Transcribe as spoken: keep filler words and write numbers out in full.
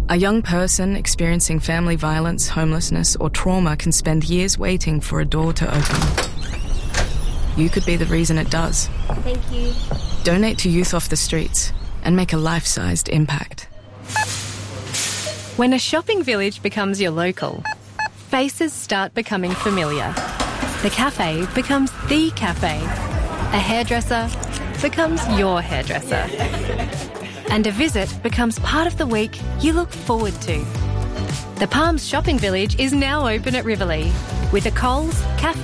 A young person experiencing family violence, homelessness, or trauma can spend years waiting for a door to open. You could be the reason it does. Thank you. Donate to Youth Off the Streets and make a life-sized impact. When a shopping village becomes your local, faces start becoming familiar. The cafe becomes the cafe. A hairdresser becomes your hairdresser. And a visit becomes part of the week you look forward to. The Palms Shopping Village is now open at Riverlea with a Coles, cafe